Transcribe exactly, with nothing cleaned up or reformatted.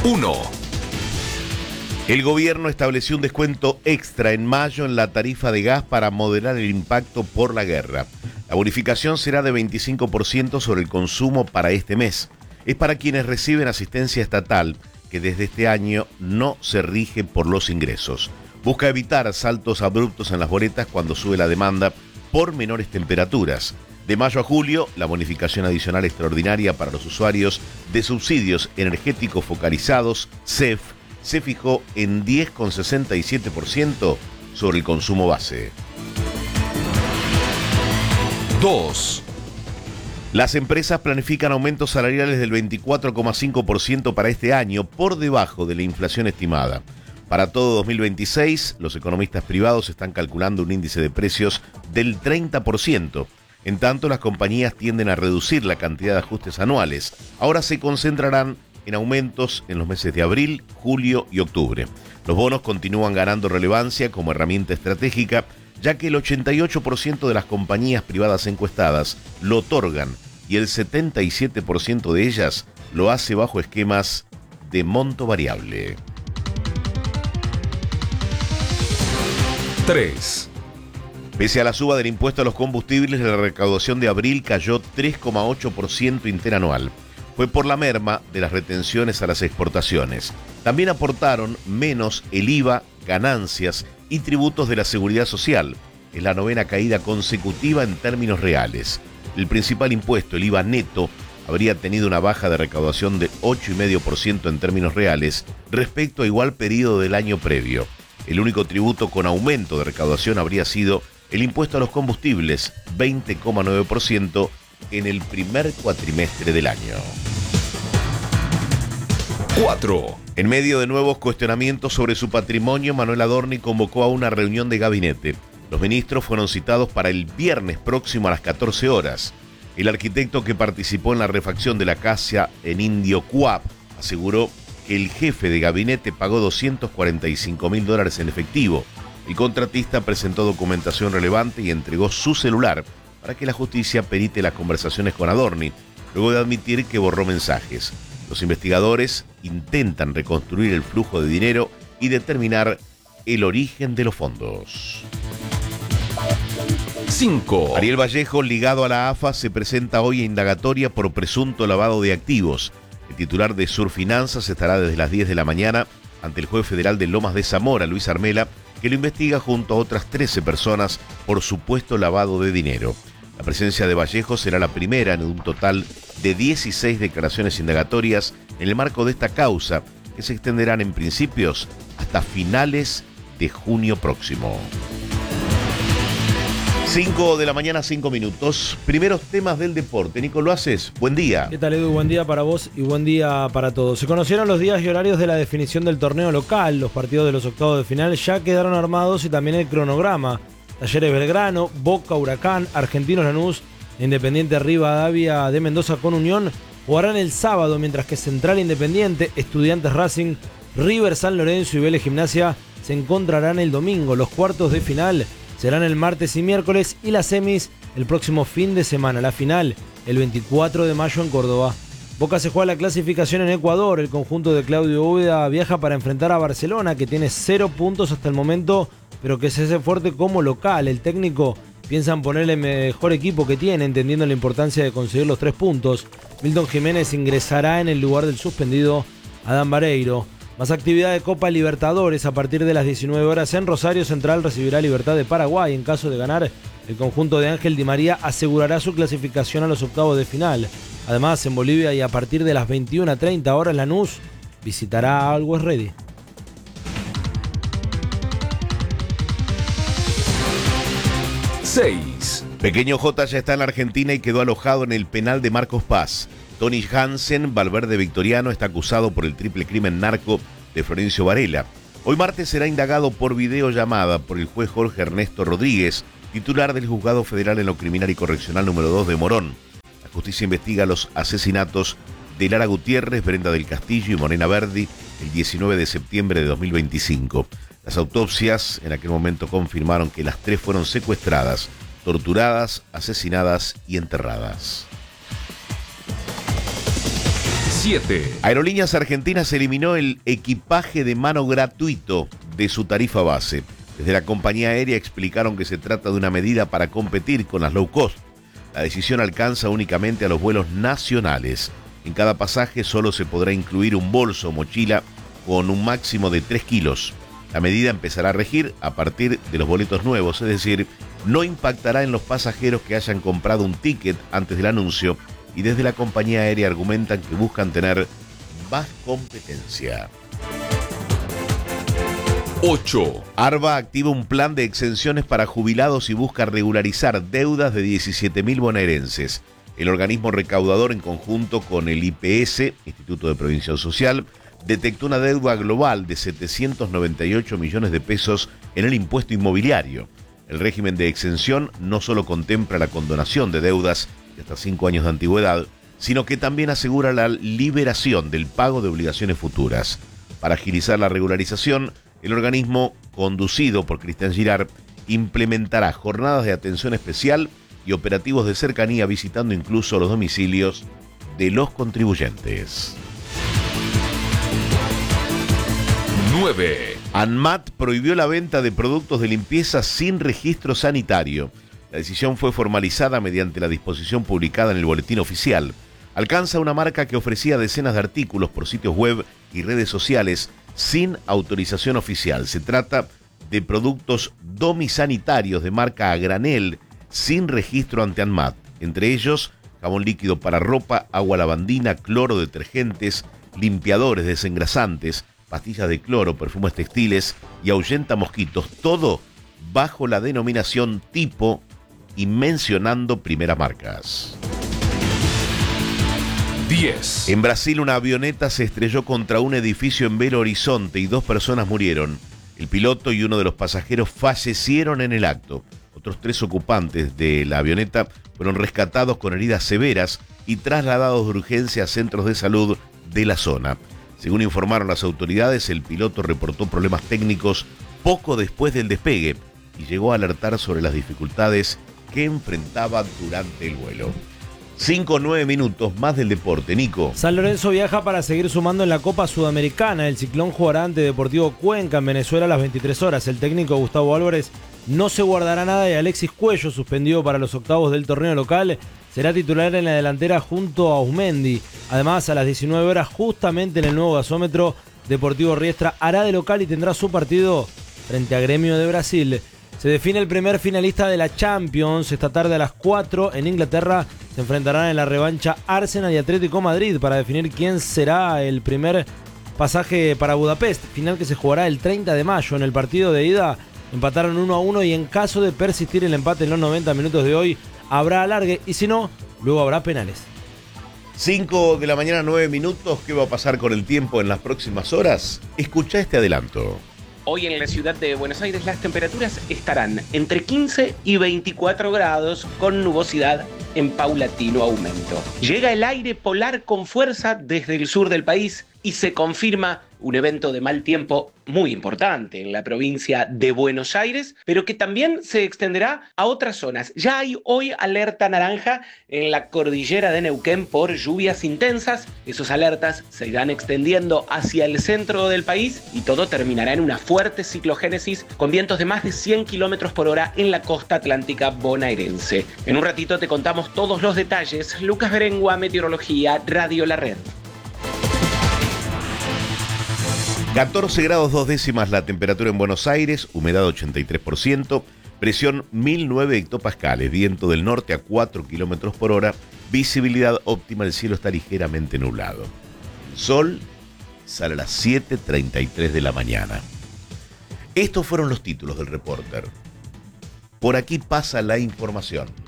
uno. El gobierno estableció un descuento extra en mayo en la tarifa de gas para moderar el impacto por la guerra. La bonificación será de veinticinco por ciento sobre el consumo para este mes. Es para quienes reciben asistencia estatal, que desde este año no se rige por los ingresos. Busca evitar saltos abruptos en las boletas cuando sube la demanda por menores temperaturas. De mayo a julio, la bonificación adicional extraordinaria para los usuarios de subsidios energéticos focalizados, C E F, se fijó en diez coma sesenta y siete por ciento sobre el consumo base. dos. Las empresas planifican aumentos salariales del veinticuatro coma cinco por ciento para este año, por debajo de la inflación estimada. Para todo dos mil veintiséis, los economistas privados están calculando un índice de precios del treinta por ciento. En tanto, las compañías tienden a reducir la cantidad de ajustes anuales. Ahora se concentrarán en aumentos en los meses de abril, julio y octubre. Los bonos continúan ganando relevancia como herramienta estratégica, ya que el ochenta y ocho por ciento de las compañías privadas encuestadas lo otorgan y el setenta y siete por ciento de ellas lo hace bajo esquemas de monto variable. tres. Pese a la suba del impuesto a los combustibles, la recaudación de abril cayó tres coma ocho por ciento interanual. Fue por la merma de las retenciones a las exportaciones. También aportaron menos el I V A, ganancias y tributos de la Seguridad Social. Es la novena caída consecutiva en términos reales. El principal impuesto, el I V A neto, habría tenido una baja de recaudación de ocho coma cinco por ciento en términos reales respecto a igual periodo del año previo. El único tributo con aumento de recaudación habría sido el impuesto a los combustibles, veinte coma nueve por ciento en el primer cuatrimestre del año. cuatro. En medio de nuevos cuestionamientos sobre su patrimonio, Manuel Adorni convocó a una reunión de gabinete. Los ministros fueron citados para el viernes próximo a las catorce horas. El arquitecto que participó en la refacción de la casa en Indio Coap aseguró que el jefe de gabinete pagó doscientos cuarenta y cinco mil dólares en efectivo. El contratista presentó documentación relevante y entregó su celular para que la justicia perite las conversaciones con Adorni, luego de admitir que borró mensajes. Los investigadores intentan reconstruir el flujo de dinero y determinar el origen de los fondos. cinco. Ariel Vallejo, ligado a la A F A, se presenta hoy a indagatoria por presunto lavado de activos. El titular de Surfinanzas estará desde las diez de la mañana ante el juez federal de Lomas de Zamora, Luis Armela, que lo investiga junto a otras trece personas por supuesto lavado de dinero. La presencia de Vallejo será la primera en un total de dieciséis declaraciones indagatorias en el marco de esta causa, que se extenderán en principios hasta finales de junio próximo. cinco de la mañana, cinco minutos. Primeros temas del deporte. Nico, ¿lo haces? Buen día. ¿Qué tal, Edu? Buen día para vos y buen día para todos. Se conocieron los días y horarios de la definición del torneo local. Los partidos de los octavos de final ya quedaron armados y también el cronograma. Talleres Belgrano, Boca, Huracán, Argentinos Lanús, Independiente Rivadavia de Mendoza con Unión jugarán el sábado, mientras que Central Independiente, Estudiantes Racing, River San Lorenzo y Vélez Gimnasia se encontrarán el domingo. Los cuartos de final serán el martes y miércoles y las semis el próximo fin de semana. La final el veinticuatro de mayo en Córdoba. Boca se juega la clasificación en Ecuador. El conjunto de Claudio Úbeda viaja para enfrentar a Barcelona, que tiene cero puntos hasta el momento, pero que se hace fuerte como local. El técnico piensa en ponerle el mejor equipo que tiene, entendiendo la importancia de conseguir los tres puntos. Milton Jiménez ingresará en el lugar del suspendido Adán Vareiro. Más actividad de Copa Libertadores. A partir de las diecinueve horas en Rosario Central recibirá Libertad de Paraguay. En caso de ganar, el conjunto de Ángel Di María asegurará su clasificación a los octavos de final. Además, en Bolivia y a partir de las veintiuna treinta horas, Lanús visitará a Always Ready. seis. Pequeño J ya está en la Argentina y quedó alojado en el penal de Marcos Paz. Tony Hansen, Valverde Victoriano, está acusado por el triple crimen narco de Florencio Varela. Hoy martes será indagado por videollamada por el juez Jorge Ernesto Rodríguez, titular del Juzgado Federal en lo Criminal y Correccional número dos de Morón. La justicia investiga los asesinatos de Lara Gutiérrez, Brenda del Castillo y Morena Verdi el diecinueve de septiembre de dos mil veinticinco. Las autopsias en aquel momento confirmaron que las tres fueron secuestradas, torturadas, asesinadas y enterradas. siete. Aerolíneas Argentinas eliminó el equipaje de mano gratuito de su tarifa base. Desde la compañía aérea explicaron que se trata de una medida para competir con las low cost. La decisión alcanza únicamente a los vuelos nacionales. En cada pasaje solo se podrá incluir un bolso o mochila con un máximo de tres kilos. La medida empezará a regir a partir de los boletos nuevos, es decir, no impactará en los pasajeros que hayan comprado un ticket antes del anuncio, y desde la compañía aérea argumentan que buscan tener más competencia. ocho. ARBA activa un plan de exenciones para jubilados y busca regularizar deudas de diecisiete mil bonaerenses. El organismo recaudador, en conjunto con el I P S, Instituto de Previsión Social, detectó una deuda global de setecientos noventa y ocho millones de pesos en el impuesto inmobiliario. El régimen de exención no solo contempla la condonación de deudas de hasta cinco años de antigüedad, sino que también asegura la liberación del pago de obligaciones futuras. Para agilizar la regularización, el organismo, conducido por Cristian Girard, implementará jornadas de atención especial y operativos de cercanía, visitando incluso los domicilios de los contribuyentes. nueve. ANMAT prohibió la venta de productos de limpieza sin registro sanitario. La decisión fue formalizada mediante la disposición publicada en el Boletín Oficial. Alcanza una marca que ofrecía decenas de artículos por sitios web y redes sociales sin autorización oficial. Se trata de productos domisanitarios de marca a granel sin registro ante ANMAT, entre ellos jabón líquido para ropa, agua lavandina, cloro, detergentes, limpiadores, desengrasantes, pastillas de cloro, perfumes textiles y ahuyenta mosquitos, todo bajo la denominación tipo y mencionando primeras marcas. diez. En Brasil, una avioneta se estrelló contra un edificio en Belo Horizonte y dos personas murieron. El piloto y uno de los pasajeros fallecieron en el acto. Otros tres ocupantes de la avioneta fueron rescatados con heridas severas y trasladados de urgencia a centros de salud de la zona. Según informaron las autoridades, el piloto reportó problemas técnicos poco después del despegue y llegó a alertar sobre las dificultades que enfrentaba durante el vuelo. cinco o nueve minutos más del deporte, Nico. San Lorenzo viaja para seguir sumando en la Copa Sudamericana. El Ciclón jugará ante Deportivo Cuenca en Venezuela a las veintitrés horas. El técnico Gustavo Álvarez no se guardará nada y Alexis Cuello, suspendido para los octavos del torneo local, será titular en la delantera junto a Ausmendi. Además, a las diecinueve horas, justamente en el nuevo gasómetro, Deportivo Riestra hará de local y tendrá su partido frente a Gremio de Brasil. Se define el primer finalista de la Champions. Esta tarde a las cuatro en Inglaterra se enfrentarán en la revancha Arsenal y Atlético Madrid para definir quién será el primer pasaje para Budapest. Final que se jugará el treinta de mayo. En el partido de ida empataron uno a uno y en caso de persistir el empate en los noventa minutos de hoy habrá alargue y si no, luego habrá penales. cinco de la mañana, nueve minutos. ¿Qué va a pasar con el tiempo en las próximas horas? Escucha este adelanto. Hoy en la ciudad de Buenos Aires las temperaturas estarán entre quince y veinticuatro grados con nubosidad en paulatino aumento. Llega el aire polar con fuerza desde el sur del país y se confirma un evento de mal tiempo muy importante en la provincia de Buenos Aires, pero que también se extenderá a otras zonas. Ya hay hoy alerta naranja en la cordillera de Neuquén por lluvias intensas. Esos alertas se irán extendiendo hacia el centro del país y todo terminará en una fuerte ciclogénesis con vientos de más de cien kilómetros por hora en la costa atlántica bonaerense. En un ratito te contamos todos los detalles. Lucas Berengua, Meteorología, Radio La Red. catorce grados dos décimas la temperatura en Buenos Aires, humedad ochenta y tres por ciento, presión mil nueve hectopascales, viento del norte a cuatro kilómetros por hora, visibilidad óptima, el cielo está ligeramente nublado. Sol sale a las siete treinta y tres de la mañana. Estos fueron los títulos del Reporter. Por aquí pasa la información.